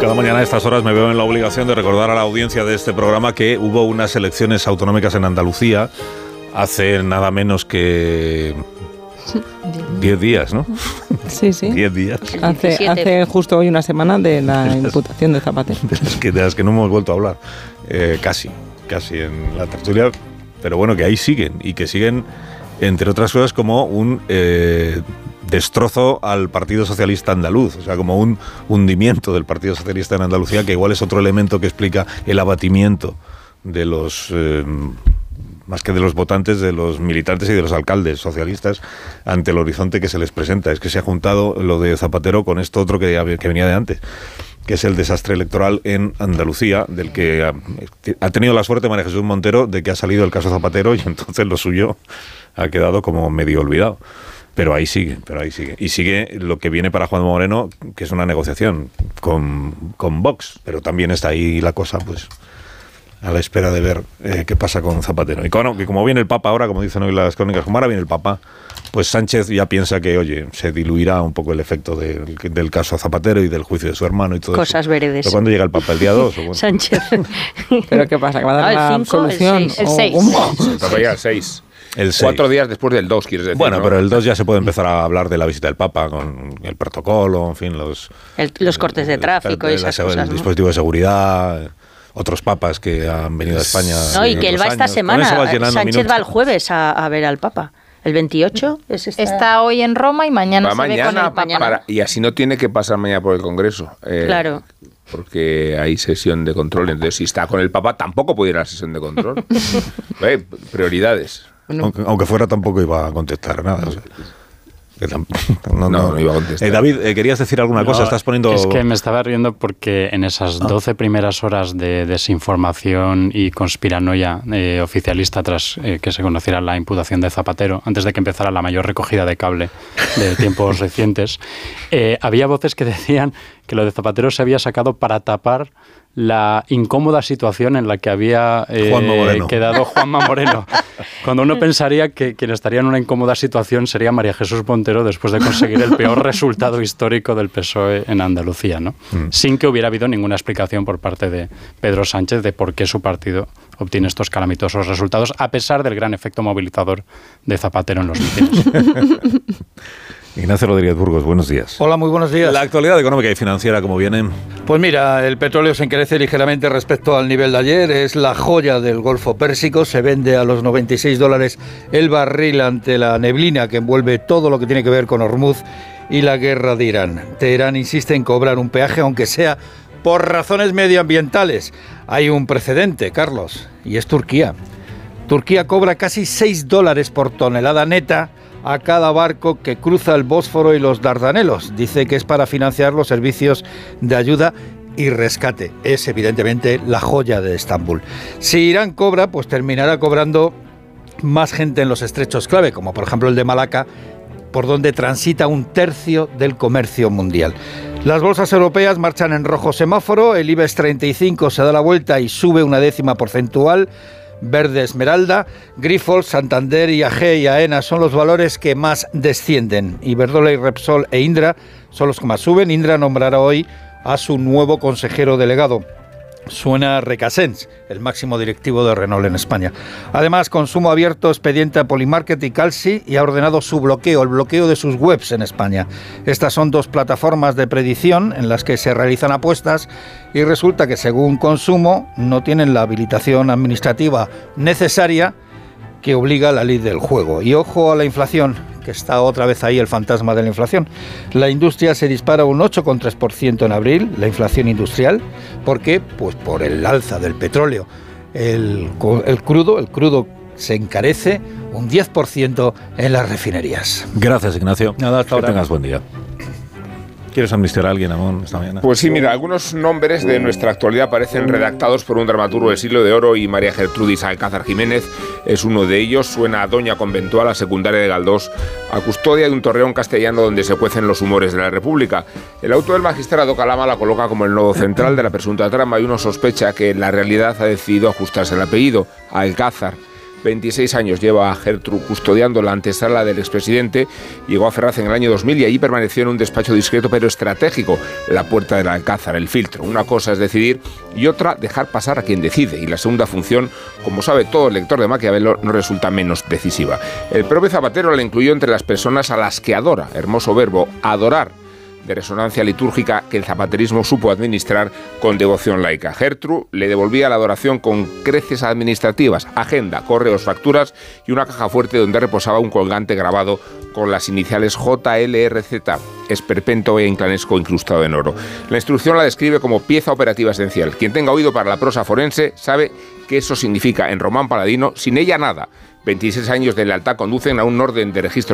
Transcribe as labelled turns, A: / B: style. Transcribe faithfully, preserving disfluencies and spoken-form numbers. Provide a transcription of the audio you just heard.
A: Cada mañana a estas horas me veo en la obligación de recordar a la audiencia de este programa que hubo unas elecciones autonómicas en Andalucía hace nada menos que diez días, ¿no?
B: Sí, sí.
A: diez días.
B: Hace, hace justo hoy una semana de la imputación de Zapatero.
A: De las que, de las que no hemos vuelto a hablar. Eh, casi, casi en la tertulia. Pero bueno, que ahí siguen. Y que siguen, entre otras cosas, como un eh, destrozo al Partido Socialista Andaluz. O sea, como un hundimiento del Partido Socialista en Andalucía, que igual es otro elemento que explica el abatimiento de los... Eh, más que de los votantes, de los militantes y de los alcaldes socialistas ante el horizonte que se les presenta. Es que se ha juntado lo de Zapatero con esto otro que, que venía de antes, que es el desastre electoral en Andalucía, del que ha, ha tenido la suerte María Jesús Montero de que ha salido el caso Zapatero y entonces lo suyo ha quedado como medio olvidado. Pero ahí sigue, pero ahí sigue. Y sigue lo que viene para Juanma Moreno, que es una negociación con, con Vox, pero también está ahí la cosa, pues... a la espera de ver eh, qué pasa con Zapatero. Y bueno, que como viene el Papa ahora, como dicen hoy las crónicas, como ahora viene el Papa, pues Sánchez ya piensa que, oye, se diluirá un poco el efecto del, del caso Zapatero y del juicio de su hermano y todo eso.
C: Cosas veredes.
A: ¿Pero cuándo llega el Papa? ¿El día dos? ¿O bueno?
C: Sánchez.
B: ¿Pero qué pasa? ¿Que va a dar
C: Ah, el
B: la
C: cinco,
B: absolución?
C: el seis.
B: ¿O
C: El seis.
B: cómo?
D: El Papa llega el seis.
A: El seis.
D: Cuatro días después del dos, quieres decir.
A: Bueno,
D: ¿no?
A: pero el dos ya se puede empezar a hablar de la visita del Papa, con el protocolo, en fin, los...
C: El, los cortes de tráfico
A: el,
C: y esas
A: el,
C: cosas,
A: el
C: ¿no?
A: dispositivo de seguridad... Otros papas que han venido a España.
C: No, y que él va esta
A: años.
C: semana. Sánchez
A: minutos.
C: va el jueves a, a ver al Papa. El veintiocho es esta...
E: Está hoy en Roma y mañana
D: Va
E: se
D: mañana
E: ve con el Papa.
D: para, y así no tiene que pasar mañana por el Congreso. Eh,
C: Claro.
D: Porque hay sesión de control. Entonces, si está con el Papa, tampoco puede ir a la sesión de control. eh, prioridades.
A: Aunque, aunque fuera, tampoco iba a contestar nada. O sea. No, no,
D: no, no iba a contestar.
A: Eh, David, eh, ¿querías decir alguna cosa?
F: No,
A: Estás poniendo...
F: Es que me estaba riendo porque en esas doce primeras horas de desinformación y conspiranoia eh, oficialista tras eh, que se conociera la imputación de Zapatero, antes de que empezara la mayor recogida de cable de tiempos recientes, eh, había voces que decían que lo de Zapatero se había sacado para tapar la incómoda situación en la que había eh,
A: Juanma Moreno.
F: quedado Juanma Moreno. Cuando uno pensaría que quien estaría en una incómoda situación sería María Jesús Montero después de conseguir el peor resultado histórico del P S O E en Andalucía, ¿no? Mm. Sin que hubiera habido ninguna explicación por parte de Pedro Sánchez de por qué su partido obtiene estos calamitosos resultados, a pesar del gran efecto movilizador de Zapatero en los mítines.
A: Ignacio Rodríguez Burgos, buenos días.
G: Hola, muy buenos días.
A: La actualidad económica y financiera, ¿cómo viene?
G: Pues mira, el petróleo se encarece ligeramente respecto al nivel de ayer, es la joya del Golfo Pérsico, se vende a los noventa y seis dólares el barril ante la neblina que envuelve todo lo que tiene que ver con Hormuz y la guerra de Irán. Teherán insiste en cobrar un peaje, aunque sea por razones medioambientales. Hay un precedente, Carlos, y es Turquía. Turquía cobra casi seis dólares por tonelada neta a cada barco que cruza el Bósforo y los Dardanelos. Dice que es para financiar los servicios de ayuda y rescate. Es evidentemente la joya de Estambul. Si Irán cobra, pues terminará cobrando más gente en los estrechos clave, como por ejemplo el de Malaca, por donde transita un tercio del comercio mundial. Las bolsas europeas marchan en rojo semáforo, el IBEX treinta y cinco se da la vuelta y sube una décima porcentual. Verde Esmeralda, Grifols, Santander, I A G y AENA son los valores que más descienden. Iberdrola y Repsol e Indra son los que más suben. Indra nombrará hoy a su nuevo consejero delegado. Suena a Recasens, el máximo directivo de Renault en España. Además, Consumo ha abierto expediente a Polymarket y Calci y ha ordenado su bloqueo, el bloqueo de sus webs en España. Estas son dos plataformas de predicción en las que se realizan apuestas y resulta que, según Consumo, no tienen la habilitación administrativa necesaria que obliga la ley del juego. Y ojo a la inflación, que está otra vez ahí el fantasma de la inflación. La industria se dispara un ocho coma tres por ciento en abril, la inflación industrial. ¿Por qué? Pues por el alza del petróleo. El, el crudo, el crudo se encarece un diez por ciento en las refinerías.
A: Gracias, Ignacio.
G: Nada, hasta ahora.
A: Que tengas buen día. ¿Quieres amnistiar a alguien, Amón, esta mañana?
D: Pues sí, mira, algunos nombres de nuestra actualidad parecen redactados por un dramaturgo de siglo de oro y María Gertrudis Alcázar Jiménez es uno de ellos. Suena a Doña Conventual, a secundaria de Galdós, a custodia de un torreón castellano donde se cuecen los humores de la República. El auto del magistrado Calama la coloca como el nodo central de la presunta trama y uno sospecha que en la realidad ha decidido ajustarse el apellido, Alcázar. veintiséis años lleva a Gertrude custodiando la antesala del expresidente. Llegó a Ferraz en el año dos mil y allí permaneció en un despacho discreto pero estratégico, la puerta del Alcázar, el filtro. Una cosa es decidir y otra dejar pasar a quien decide. Y la segunda función, como sabe todo el lector de Maquiavelo, no resulta menos decisiva. El propio Zapatero la incluyó entre las personas a las que adora. Hermoso verbo, adorar, de resonancia litúrgica que el zapaterismo supo administrar con devoción laica. Gertrude le devolvía la adoración con creces administrativas, agenda, correos, facturas y una caja fuerte donde reposaba un colgante grabado con las iniciales J L R Z, esperpento e inclanesco incrustado en oro. La instrucción la describe como pieza operativa esencial. Quien tenga oído para la prosa forense sabe que eso significa en román paladino, sin ella nada. veintiséis años de lealtad conducen a un orden de registro